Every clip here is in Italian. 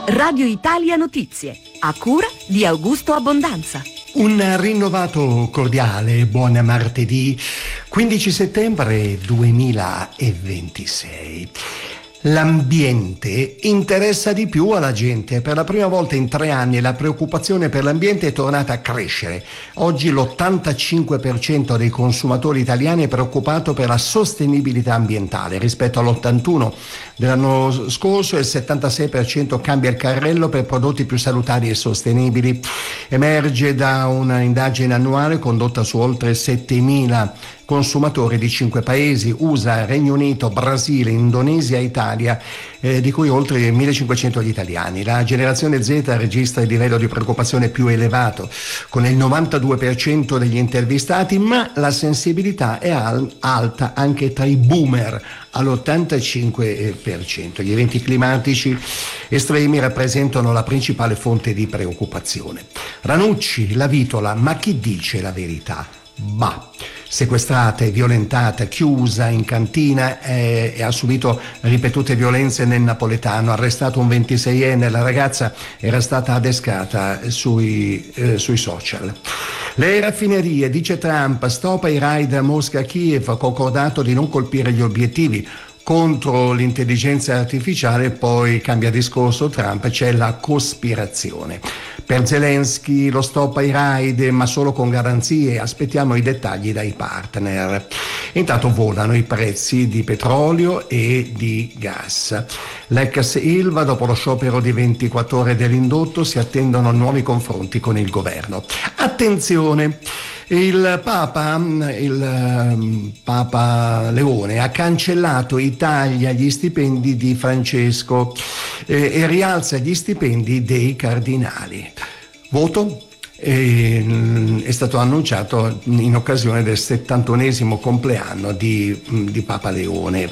Radio Italia Notizie, a cura di Augusto Abbondanza. Un rinnovato cordiale buon martedì 15 settembre 2026. L'ambiente interessa di più alla gente. Per la prima volta in 3 anni la preoccupazione per l'ambiente è tornata a crescere. Oggi l'85% dei consumatori italiani è preoccupato per la sostenibilità ambientale. Rispetto all'81% dell'anno scorso, il 76% cambia il carrello per prodotti più salutari e sostenibili. Emerge da una indagine annuale condotta su oltre 7.000 consumatori di 5 paesi: USA, Regno Unito, Brasile, Indonesia, Italia, di cui oltre 1.500 gli italiani. La generazione Z registra il livello di preoccupazione più elevato, con il 92% degli intervistati, ma la sensibilità è alta anche tra i boomer, all'85%. Gli eventi climatici estremi rappresentano la principale fonte di preoccupazione. Ranucci, la vitola, ma chi dice la verità? Bah, sequestrata e violentata, chiusa in cantina e ha subito ripetute violenze nel napoletano. Arrestato un 26enne, la ragazza era stata adescata sui social. Le raffinerie, dice Trump, stop ai raid a Mosca-Kiev, ha concordato di non colpire gli obiettivi contro l'intelligenza artificiale. Poi cambia discorso Trump, c'è la cospirazione. Per Zelensky lo stop ai raid, ma solo con garanzie, aspettiamo i dettagli dai partner. Intanto volano i prezzi di petrolio e di gas. L'ex Ilva, dopo lo sciopero di 24 ore dell'indotto, si attendono nuovi confronti con il governo. Attenzione! Il Papa Leone ha cancellato e taglia gli stipendi di Francesco e rialza gli stipendi dei cardinali. Voto? È stato annunciato in occasione del 71esimo compleanno di Papa Leone.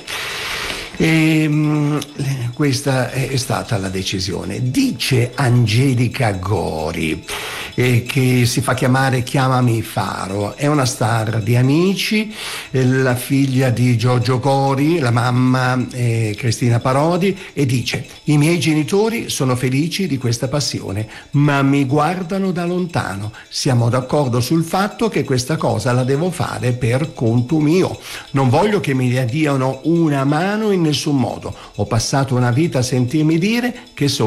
E questa è stata la decisione. Dice Angelica Gori, che si fa chiamare Chiamami Faro, è una star di Amici, la figlia di Giorgio Gori, la mamma Cristina Parodi, e dice: i miei genitori sono felici di questa passione, ma mi guardano da lontano. Siamo d'accordo sul fatto che questa cosa la devo fare per conto mio. Non voglio che mi diano una mano in nessun modo. Ho passato una vita a sentirmi dire che sono